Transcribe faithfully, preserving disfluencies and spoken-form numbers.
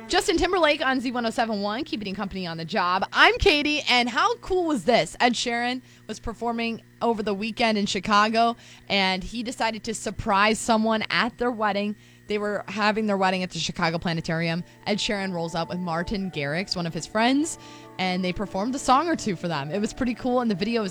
Justin Timberlake on Z ten seventy-one, keeping you company on the job. I'm Katie, and how cool was this? Ed Sheeran was performing over the weekend in Chicago, and he decided to surprise someone at their wedding. They were having their wedding at the Chicago Planetarium. Ed Sheeran rolls up with Martin Garrix, one of his friends, and they performed a song or two for them. It was pretty cool, and the video is